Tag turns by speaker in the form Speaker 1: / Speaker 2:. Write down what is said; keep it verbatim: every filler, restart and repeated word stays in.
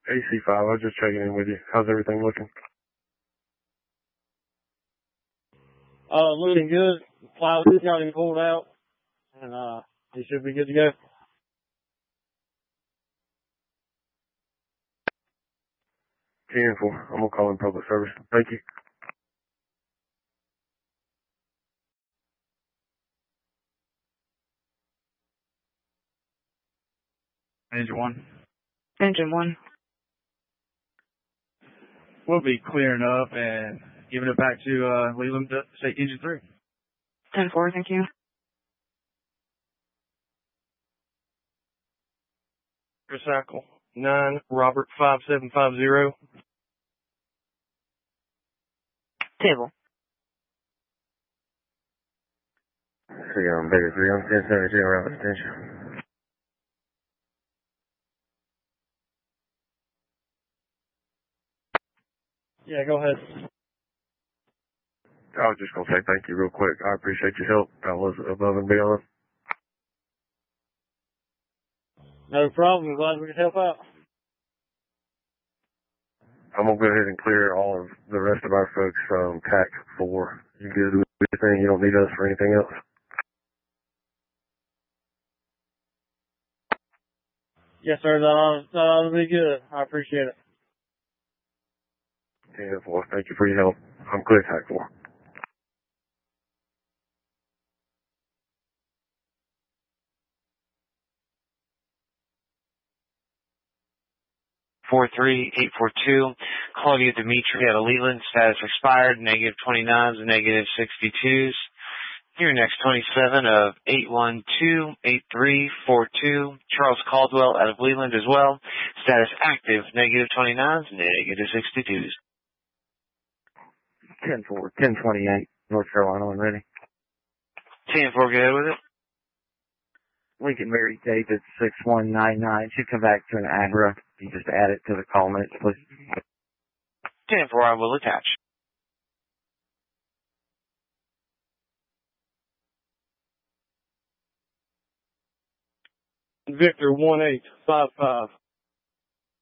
Speaker 1: A C five, I was just checking in with you. How's everything looking?
Speaker 2: Uh, looking good. Plow just got him pulled out, and uh, he should be good to go.
Speaker 1: ten four, I'm going to call in public service. Thank you.
Speaker 3: Engine one.
Speaker 4: Engine one.
Speaker 3: We'll be clearing up and giving it back to uh, Leland to say engine three.
Speaker 4: ten four, thank you.
Speaker 2: Recycle. nine, Robert five seven five zero.
Speaker 4: Table.
Speaker 1: three on Baker three on ten seventy-two, around extension.
Speaker 2: Yeah, go ahead.
Speaker 1: I was just going to say thank you real quick. I appreciate your help. That was above and beyond.
Speaker 2: No problem. Glad we could help out.
Speaker 1: I'm going to go ahead and clear all of the rest of our folks from T A C four. You good with anything? You don't need us for anything else?
Speaker 2: Yes, sir. That ought, that ought to be good. I appreciate it.
Speaker 1: ten four, thank you for your help. I'm clear, T A C four.
Speaker 5: four three eight four two, Claudia Dimitri out of Leland, status expired, negative twenty-nines and negative sixty-twos. Your next twenty-seven of eight one two eight three four two, Charles Caldwell out of Leland as well, status active, negative twenty-nines and negative sixty-twos.
Speaker 6: ten four, ten twenty-eight, North Carolina when ready.
Speaker 5: ten four, go ahead with it.
Speaker 6: Lincoln Mary David six one nine nine should come back to an Agra. You just add it to the call minutes, please.
Speaker 5: ten four, I will attach.
Speaker 2: Victor one eight five five.